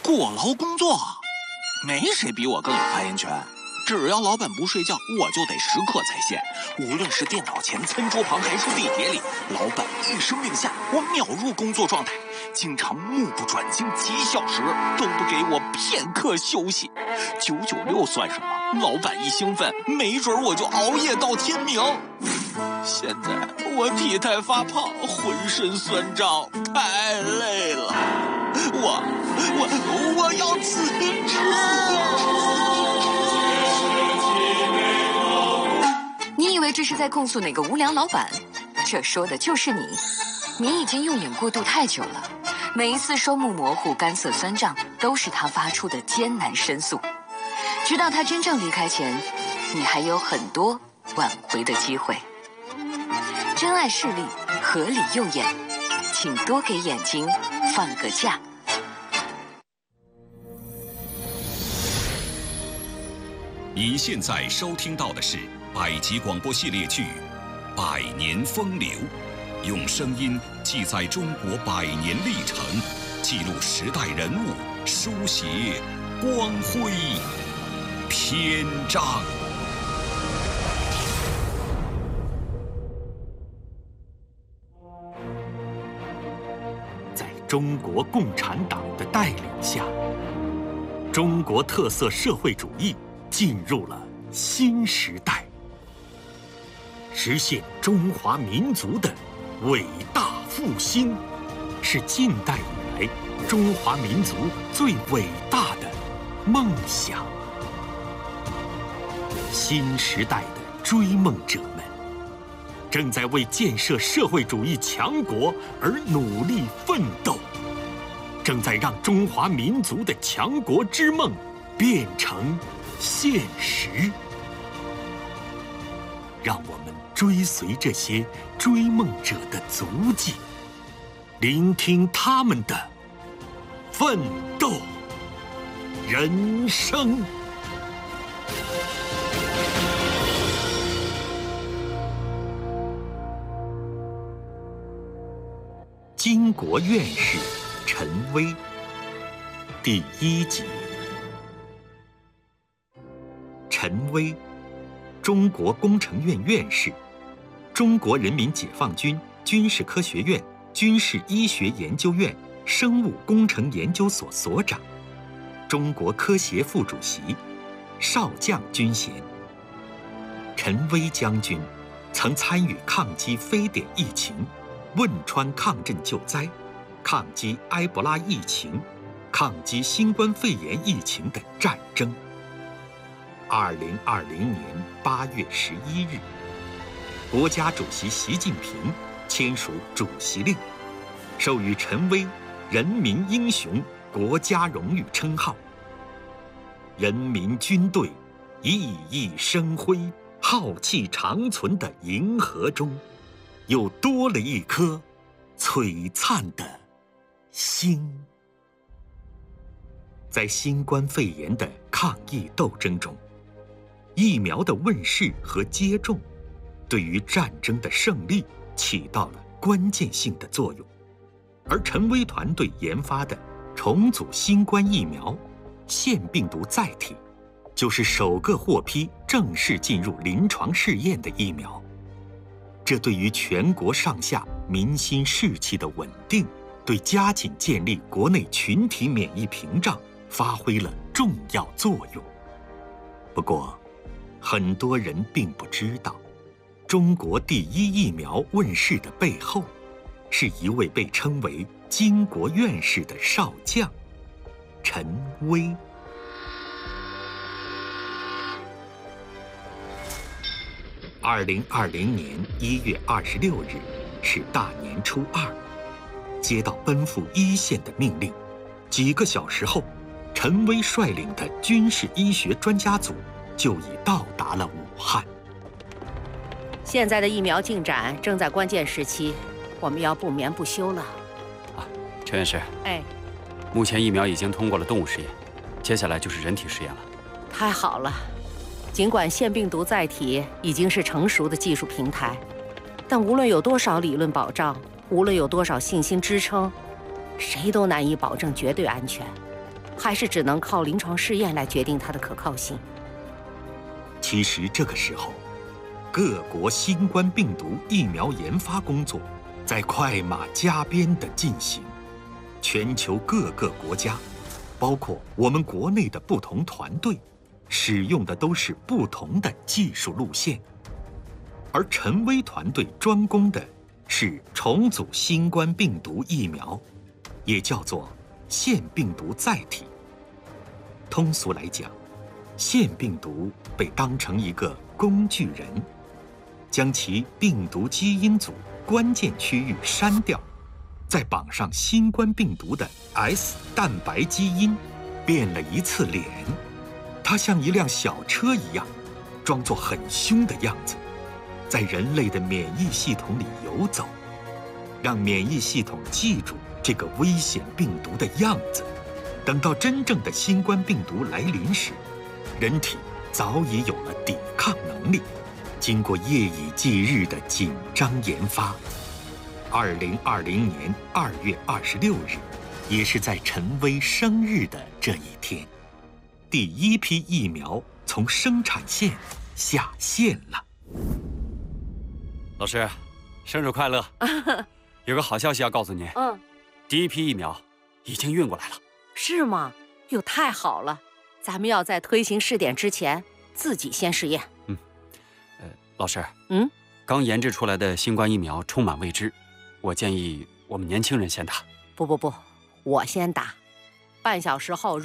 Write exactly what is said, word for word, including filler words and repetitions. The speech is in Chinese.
过劳工作，没谁比我更有发言权。只要老板不睡觉，我就得时刻在线。无论是电脑前、餐桌旁，还是地铁里，老板一声令下，我秒入工作状态。经常目不转睛几小时，都不给我片刻休息。九九六算什么？老板一兴奋，没准我就熬夜到天明。现在我体态发胖，浑身酸胀，太累了。我我我要辞职。 你以为这是在控诉哪个无良老板？这说的就是你。你已经用眼过度太久了，每一次双目模糊、干涩酸胀，都是他发出的艰难申诉。直到他真正离开前，你还有很多挽回的机会。真爱势利，合理用眼，请多给眼睛放个假。 你现在收听到的是百集广播系列剧《百年风流》，用声音记载中国百年历程，记录时代人物，书写光辉篇章。 在中国共产党的带领下，中国特色社会主义进入了新时代，实现中华民族的伟大复兴，是近代以来中华民族最伟大的梦想。新时代的追梦者们正在为建设社会主义强国而努力奋斗，正在让中华民族的强国之梦变成现实。让我们追随这些追梦者的足迹，聆听他们的奋斗人生。巾帼院士陈薇，第一集。陈薇，中国工程院院士，中国人民解放军军事科学院军事医学研究院生物工程研究所所长，中国科协副主席，少将军衔。陈薇将军曾参与抗击非典疫情、汶川抗震救灾、抗击埃博拉疫情、抗击新冠肺炎疫情等战争。二零二零年八月十一日，国家主席习近平签署主席令，授予陈薇人民英雄国家荣誉称号。人民军队熠熠生辉、浩气长存的银河中，又多了一颗璀璨的星。在新冠肺炎的抗疫斗争中，疫苗的问世和接种，对于战争的胜利起到了关键性的作用。而陈薇团队研发的重组新冠疫苗腺病毒载体，就是首个获批正式进入临床试验的疫苗。这对于全国上下民心士气的稳定，对加紧建立国内群体免疫屏障发挥了重要作用。不过，很多人并不知道，中国第一疫苗问世的背后，是一位被称为巾帼院士的少将陈薇。二零二零年一月二十六日是大年初二，接到奔赴一线的命令，几个小时后，陈薇率领的军事医学专家组就已到达了武汉。 现在的疫苗进展正在关键时期，我们要不眠不休了。 啊，陈院士， 哎， 目前疫苗已经通过了动物实验，接下来就是人体实验了。 太好了！尽管腺病毒载体已经是成熟的技术平台，但无论有多少理论保障，无论有多少信心支撑，谁都难以保证绝对安全。 还是只能靠临床试验来决定它的可靠性。 其实这个时候，各国新冠病毒疫苗研发工作在快马加鞭地进行，全球各个国家，包括我们国内的不同团队，使用的都是不同的技术路线。而陈薇团队专攻的是重组新冠病毒疫苗，也叫做腺病毒载体。通俗来讲，腺病毒被当成一个工具人，将其病毒基因组关键区域删掉，再绑上新冠病毒的 S 蛋白基因，变了一次脸。它像一辆小车一样，装作很凶的样子，在人类的免疫系统里游走，让免疫系统记住这个危险病毒的样子。等到真正的新冠病毒来临时，人体早已有了抵抗能力。经过夜以继日的紧张研发，二零二零年二月二十六日，也是在陈薇生日的这一天，第一批疫苗从生产线下线了。 老师，生日快乐！有个好消息要告诉您。 嗯， 第一批疫苗已经运过来了。 是吗？哟，太好了！咱们要在推行试点之前，自己先试验。 嗯，呃，老师， 嗯， 刚研制出来的新冠疫苗充满未知，我建议我们年轻人先打。 不不不，我先打。半小时后。